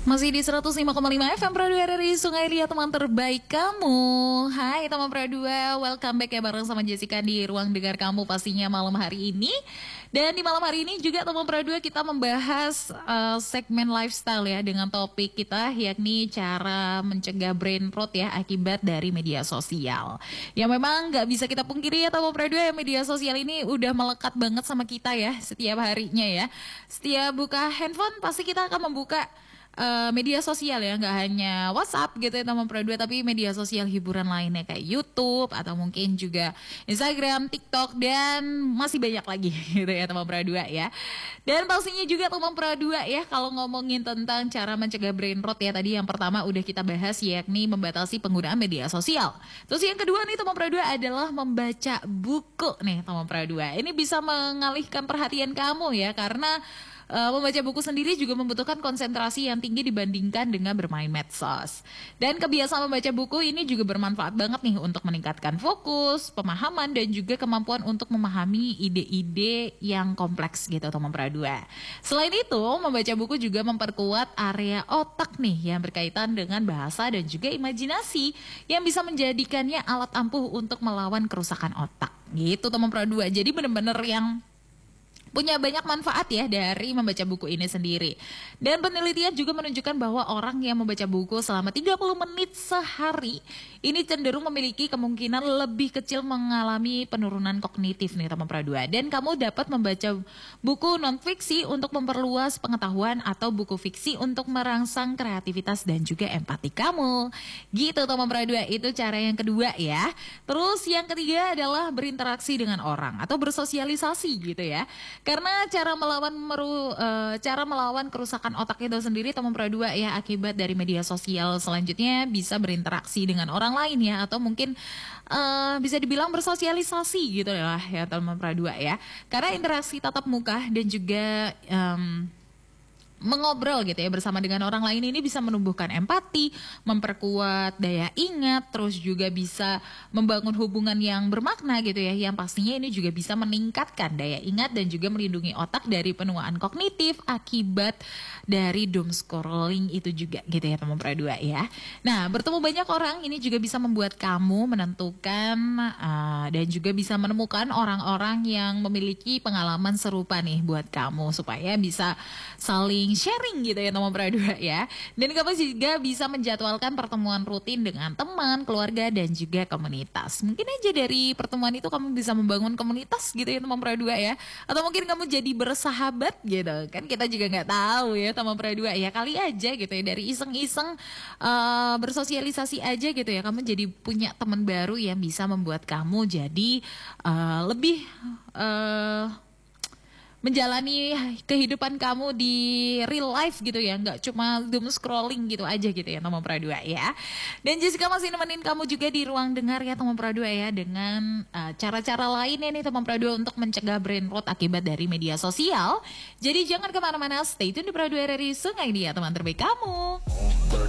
Masih di 105,5 FM Pro 2 dari Sungai Liat, teman terbaik kamu. Hai teman Pro 2, welcome back ya bareng sama Jessica di ruang dengar kamu pastinya malam hari ini. Dan di malam hari ini juga teman Pro 2 kita membahas segmen lifestyle ya, dengan topik kita yakni cara mencegah brain rot ya akibat dari media sosial. Ya memang nggak bisa kita pungkiri ya teman Pro 2 ya, media sosial ini udah melekat banget sama kita ya setiap harinya ya. Setiap buka handphone pasti kita akan membuka media sosial ya, nggak hanya WhatsApp gitu ya teman Pro 2, tapi media sosial hiburan lainnya kayak YouTube atau mungkin juga Instagram, TikTok dan masih banyak lagi gitu ya teman Pro 2 ya. Dan pastinya juga teman Pro 2 ya, kalau ngomongin tentang cara mencegah brain rot ya, tadi yang pertama udah kita bahas yakni membatasi penggunaan media sosial. Terus yang kedua nih teman Pro 2 adalah membaca buku nih teman Pro 2. Ini bisa mengalihkan perhatian kamu ya, karena membaca buku sendiri juga membutuhkan konsentrasi yang tinggi dibandingkan dengan bermain medsos. Dan kebiasaan membaca buku ini juga bermanfaat banget nih untuk meningkatkan fokus, pemahaman, dan juga kemampuan untuk memahami ide-ide yang kompleks gitu teman Pro 2. Selain itu, membaca buku juga memperkuat area otak nih yang berkaitan dengan bahasa dan juga imajinasi yang bisa menjadikannya alat ampuh untuk melawan kerusakan otak. Gitu teman Pro 2. Jadi benar-benar yang punya banyak manfaat ya dari membaca buku ini sendiri. Dan penelitian juga menunjukkan bahwa orang yang membaca buku selama 30 menit sehari ini cenderung memiliki kemungkinan lebih kecil mengalami penurunan kognitif nih teman Pro 2. Dan kamu dapat membaca buku non-fiksi untuk memperluas pengetahuan atau buku fiksi untuk merangsang kreativitas dan juga empati kamu. Gitu teman Pro 2, itu cara yang kedua ya. Terus yang ketiga adalah berinteraksi dengan orang atau bersosialisasi gitu ya. Karena cara melawan kerusakan otak itu sendiri teman Pro 2 ya, akibat dari media sosial selanjutnya bisa berinteraksi dengan orang lain ya, atau mungkin bisa dibilang bersosialisasi gitu ya teman Pro 2 ya. Karena interaksi tatap muka dan juga mengobrol gitu ya bersama dengan orang lain ini bisa menumbuhkan empati, memperkuat daya ingat, terus juga bisa membangun hubungan yang bermakna gitu ya, yang pastinya ini juga bisa meningkatkan daya ingat dan juga melindungi otak dari penuaan kognitif akibat dari doom scrolling itu juga gitu ya teman Pro 2 ya. Nah, bertemu banyak orang ini juga bisa membuat kamu menentukan dan juga bisa menemukan orang-orang yang memiliki pengalaman serupa nih buat kamu, supaya bisa saling sharing gitu ya teman Pro 2 ya. Dan kamu juga bisa menjadwalkan pertemuan rutin dengan teman, keluarga, dan juga komunitas. Mungkin aja dari pertemuan itu kamu bisa membangun komunitas gitu ya teman Pro 2 ya. Atau mungkin kamu jadi bersahabat gitu. Kan kita juga nggak tahu ya teman Pro 2 ya. Kali aja gitu ya, dari iseng-iseng bersosialisasi aja gitu ya, kamu jadi punya teman baru yang bisa membuat kamu jadi lebih menjalani kehidupan kamu di real life gitu ya, nggak cuma doom scrolling gitu aja gitu ya teman Pro 2 ya. Dan Jessica masih nemenin kamu juga di ruang dengar ya teman Pro 2 ya, dengan cara-cara lainnya nih teman Pro 2 untuk mencegah brain rot akibat dari media sosial. Jadi jangan kemana-mana, stay tune di Pro 2 dari Sungai Liat, teman terbaik kamu.